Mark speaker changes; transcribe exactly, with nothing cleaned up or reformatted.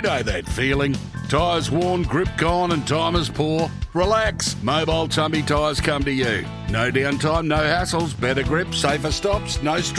Speaker 1: know that feeling. Tyres worn, grip gone and time is poor? Relax. Mobile Tumby Tyres come to you. No downtime, no hassles, better grip, safer stops, no stress.